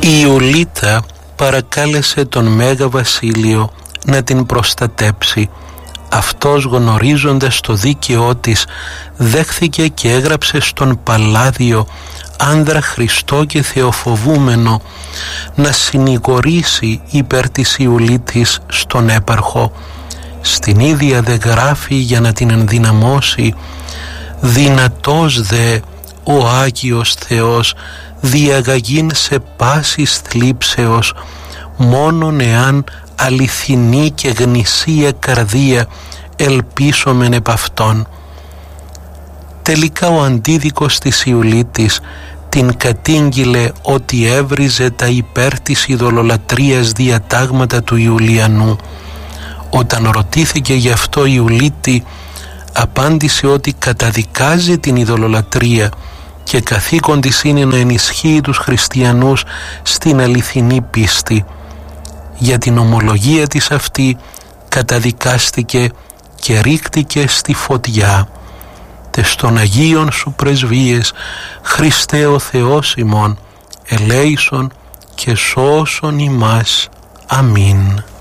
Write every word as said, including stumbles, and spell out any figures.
Η Ιουλίτα παρακάλεσε τον Μέγα Βασίλειο να την προστατέψει. Αυτός, γνωρίζοντας το δίκαιό της, δέχθηκε και έγραψε στον Παλάδιο, άνδρα Χριστό και θεοφοβούμενο, να συνηγορήσει υπέρ της Ιουλίτης στον έπαρχο. Στην ίδια δε γράφει για να την ενδυναμώσει: «Δυνατός δε ο Άγιος Θεός διαγαγήν σε πάσης θλίψεως, μόνον εάν αληθινή και γνησία καρδία ελπίσομεν επ' αυτόν». Τελικά ο αντίδικος της Ιουλίτης την κατήγγειλε ότι έβριζε τα υπέρ της ειδωλολατρίας διατάγματα του Ιουλιανού. Όταν ρωτήθηκε γι' αυτό η Ιουλίτη, απάντησε ότι καταδικάζει την ειδωλολατρία και καθήκον της είναι να ενισχύει τους χριστιανούς στην αληθινή πίστη. Για την ομολογία της αυτή καταδικάστηκε και ρίχτηκε στη φωτιά. Τες των Αγίων σου πρεσβείες, Χριστέ ο Θεός ημών, ελέησον και σώσον ημάς. Αμήν.